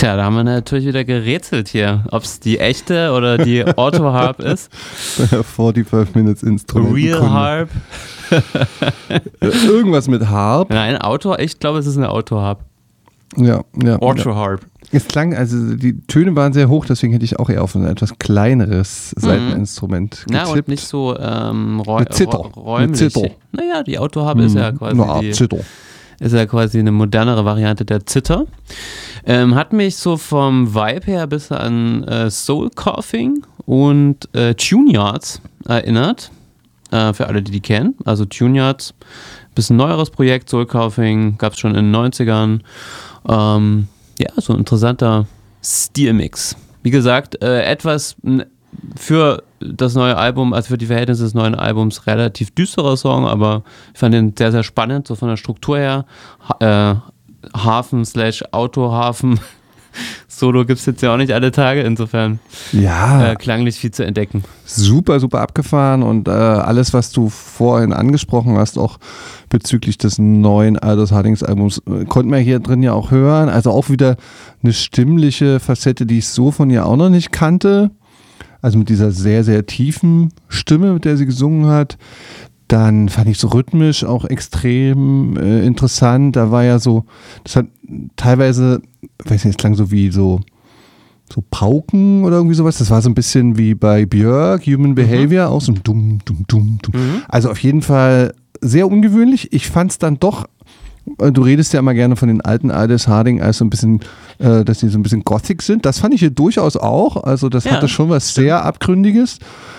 Tja, da haben wir natürlich wieder gerätselt hier, ob es die echte oder die Auto-Harp ist. 45 Minutes Instrument. Real Harp. Irgendwas mit Harp. Nein, ich glaube, es ist eine Auto-Harp. Ja. Auto-Harp. Es klang, also die Töne waren sehr hoch, deswegen hätte ich auch eher auf ein etwas kleineres Saiteninstrument getippt. Na, und nicht so räumlich. Zither. Naja, die Auto-Harp ist ja quasi eine modernere Variante der Zither. Hat mich so vom Vibe her ein bisschen an Soul Coughing und Tune Yards erinnert. Für alle, die kennen. Also Tune Yards, bisschen neueres Projekt. Soul Coughing gab es schon in den 90ern. So ein interessanter Stilmix. Wie gesagt, etwas für das neue Album, also für die Verhältnisse des neuen Albums, relativ düsterer Song, aber ich fand den sehr, sehr spannend, so von der Struktur her. Hafen/Autohafen. Solo gibt es jetzt ja auch nicht alle Tage, insofern klanglich viel zu entdecken. Super, super abgefahren und alles, was du vorhin angesprochen hast, auch bezüglich des neuen Aldous Hardings Albums, konnten wir hier drin ja auch hören. Also auch wieder eine stimmliche Facette, die ich so von ihr auch noch nicht kannte. Also mit dieser sehr, sehr tiefen Stimme, mit der sie gesungen hat. Dann fand ich so rhythmisch auch extrem interessant. Da war ja so, das hat teilweise, weiß nicht, es klang so wie so Pauken oder irgendwie sowas. Das war so ein bisschen wie bei Björk, Human Behavior, auch so ein Dumm, Dumm, Dumm, Dumm. Also auf jeden Fall sehr ungewöhnlich. Ich fand es dann doch, du redest ja immer gerne von den alten Aldous Harding als so ein bisschen, dass die so ein bisschen gothic sind. Das fand ich hier durchaus auch. Also das hatte schon was sehr Abgründiges.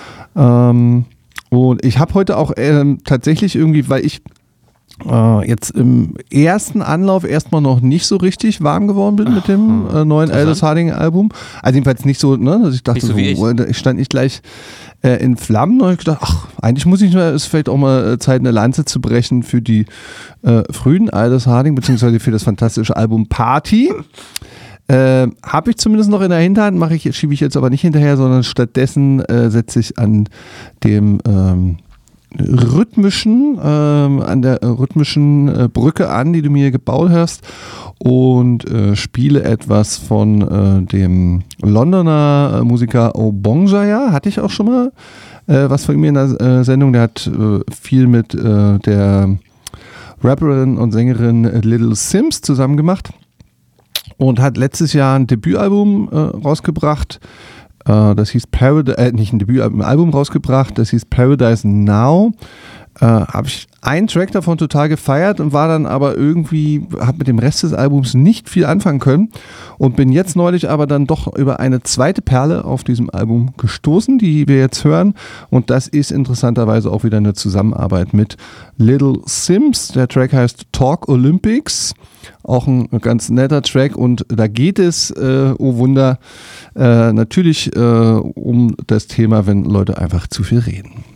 Und ich habe heute auch tatsächlich irgendwie, weil ich jetzt im ersten Anlauf erstmal noch nicht so richtig warm geworden bin mit dem neuen Aldous Harding Album. Also jedenfalls nicht so, ne, dass ich dachte, ich stand nicht gleich in Flammen und ich gedacht, eigentlich ist vielleicht auch mal Zeit, eine Lanze zu brechen für die frühen Aldous Harding, beziehungsweise für das fantastische Album Party. Habe ich zumindest noch in der Hinterhand, schiebe ich jetzt aber nicht hinterher, sondern stattdessen setze ich an dem an der rhythmischen Brücke an, die du mir gebaut hast, und spiele etwas von dem Londoner Musiker Obongjaya. Hatte ich auch schon mal was von mir in der Sendung. Der hat viel mit der Rapperin und Sängerin Little Sims zusammen gemacht und hat letztes Jahr ein Debütalbum rausgebracht. Das hieß nicht ein Debütalbum, ein Album rausgebracht, das hieß Paradise Now. Habe ich einen Track davon total gefeiert und war dann aber irgendwie, habe mit dem Rest des Albums nicht viel anfangen können und bin jetzt neulich aber dann doch über eine zweite Perle auf diesem Album gestoßen, die wir jetzt hören, und das ist interessanterweise auch wieder eine Zusammenarbeit mit Little Sims. Der Track heißt Talk Olympics, auch ein ganz netter Track, und da geht es, oh Wunder, natürlich um das Thema, wenn Leute einfach zu viel reden.